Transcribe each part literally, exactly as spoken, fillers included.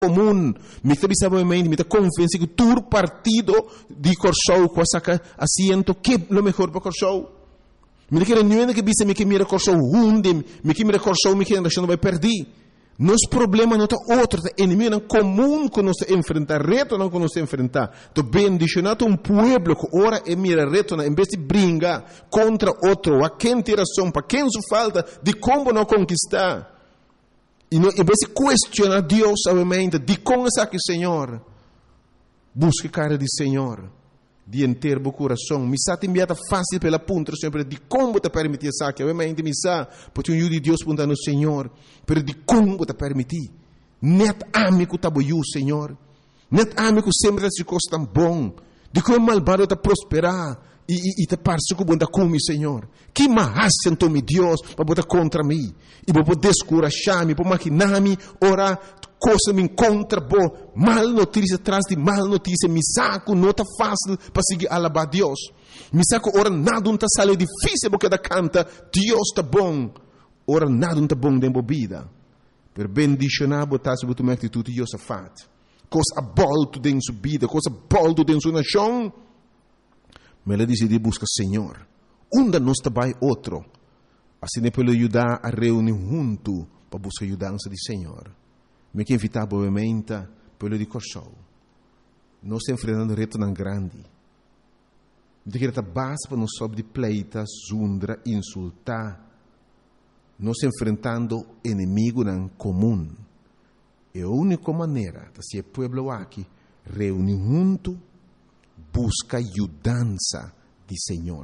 comum, me está bisabamente, me está convencido que todo partido de Corsou com saca asiento que é o melhor para Corsou. Me quer não que bisa me que mira Corsou hunde, me que mira Corsou me que a nação vai perder. Nosso problema não está outro, é inimigo comum que nós enfrentar, reto não que nós enfrentar. Então bendicionado um povo que ora e mira reto, em vez de brigar contra outro, a quem tem razão, para quem se falta, de como não conquistar. E não, em vez de questionar Deus, obviamente, de como é que Senhor, busque cara de Senhor, de inteiro o coração. Me está enviada fácil pela ponta, sempre de como te permitir isso, obviamente, me está, porque um de Deus perguntando Senhor, mas de como te permitir. Net amigo tá boiu, Senhor. Net amigo sempre se coisa tão bom. De como malvado te prosperar e, e, e te parece que bunda come, Senhor. Que mais sentou me Deus para botar contra mim e para descurajar-me, para maquinar-me, ora coisa me encontra boa, mal notícia atrás de mal notícia, me saco não tá fácil para seguir alabar Deus. Me saco ora nada não tá sale difícil porque da canta Deus tá bom. Ora nada não tá bom dentro da vida. Per bendicionar botar sobre tua atitude Deus a fat. Coisa abolto dentro sua vida, coisa abolto dentro sua nação. Mas ela decide buscar Senhor. Onde nós trabalha outro. Assim é para ajudar a reunir junto para buscar ajudança de Senhor. Me que invitar obviamente pelo de Corsou. Nós estamos enfrentando reto tão grande. De que a base para nós sob de pleita, zundra, insultar. Nós estamos enfrentando inimigo em comum. É a única maneira de ser povo aqui reunir junto, busca ajudança de Senhor.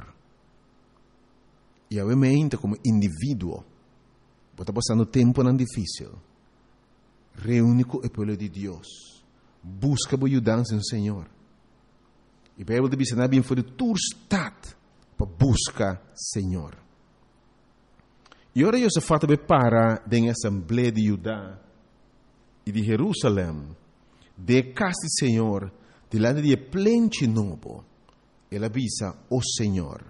E obviamente como indivíduo, está passando tempo não difícil. Reúne com o povo de Deus. Busca a ajudança no Senhor. E a Bíblia diz que não é para tu estar para buscar Senhor. E agora eu se falo para a Assembleia de Judá e de Jerusalém, de casa do Senhor, delante de plente novo, ela avisa o Senhor.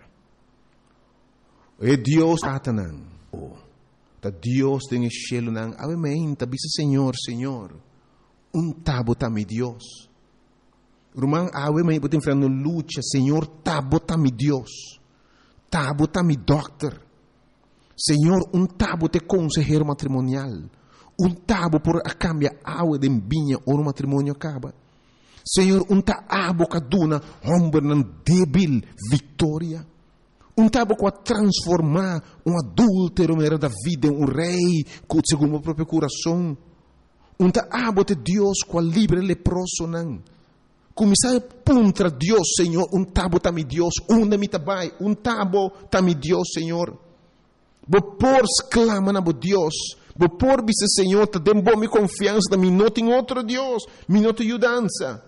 É Deus Satanás. Ta Deus tem o cielo nang amém, ta bisa Senhor, Senhor. Um tabo ta mi Deus. Rumang awe may putin frano lucha, Senhor, tabo ta mi Deus. Tabo ta mi doctor. Senhor, um tabo te consejero matrimonial. Um tabo por a cambia awe de binha ou no matrimônio acaba. Senhor, um ta abo kaduna hombre nan débil vitória. Um tabo com a transformar um adúltero da vida em um rei segundo o próprio coração. Um tabo de Deus com a livre leproso não. Começar contra Deus, Senhor. Um tabo tá mi Deus. Um me tabai. Um tabo tá mi Deus, Senhor. Bo por exclama na bo Deus. Bo por bise Senhor te dem bo mi confiança da mi não tem outro Deus. Mi não tem ajudança.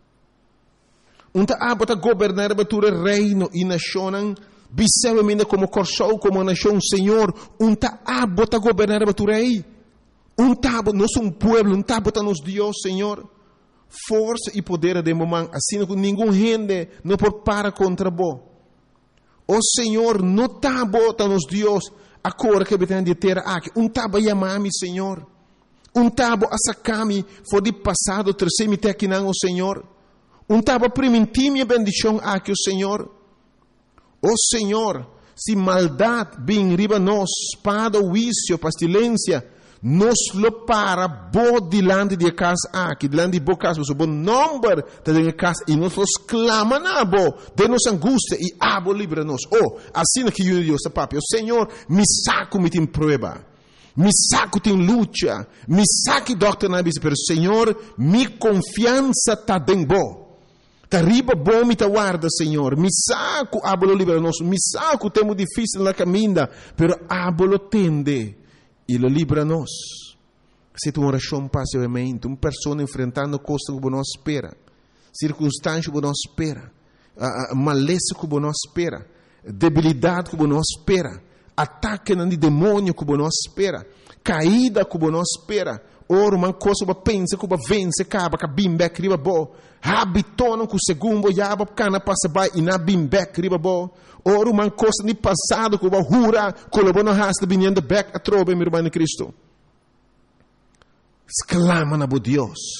Um tabo tá governar batura reino e nação. Bisewamente como Corsou, como nação, Senhor, um tabo está governar a tu rei. Um tabo, nós somos um povo, um tabo está nos Deus, Senhor. Força e poder de momento, assim que nenhum gente não pode parar contra bo. O Senhor, no tabo está nos Deus, a cor que tem de ter aqui. Um tabo chamar-me, Senhor. Um tabo a sacar-me, foi de passado, terceiro me ter aqui não, o Senhor. Um tabo permitir minha bendição aqui, o Senhor. Oh Senhor, se maldade vem riba nós, espada, vício, pestilência, nos lo para bo dilante de casa aqui, dilante de bo casa, o bom número de casa, e nós los clama na bo, de nos angústia, e abo livra nos. Oh, assim que eu Deus, papi, o Senhor, me saco me tem prova, me saco tem luta, me saque doctor na bisa, pero Senhor, mi confiança tá bem bo. Tariba bom me guarda, Senhor. Me saco, abolo libera nós. Me saco, temo difícil na caminha, pero abolo tende e lo libera nós. Se tu oração passa obviamente, uma pessoa enfrentando coisas que você não espera, circunstâncias que você não espera, uh, maleza que você não espera, debilidade que você não espera, ataque de demônio que você não espera, caída que você não espera. Ora, uma coisa que pensa que vence, acaba com a bimbek riba bo. Habitona com o segundo, yaba cana passa by e na bimbek riba bo. Ora, uma coisa de passado que você jura, que você não rasta vindo back a trobe, meu irmão em Cristo. clamam a Deus.